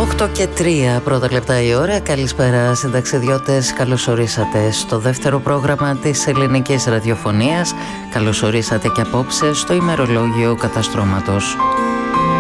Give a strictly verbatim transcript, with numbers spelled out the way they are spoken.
οκτώ και τρία πρώτα λεπτά η ώρα. Καλησπέρα συνταξιδιώτες, καλώς ορίσατε στο δεύτερο πρόγραμμα της ελληνικής ραδιοφωνίας. Καλώς ορίσατε και απόψε στο ημερολόγιο καταστρώματος.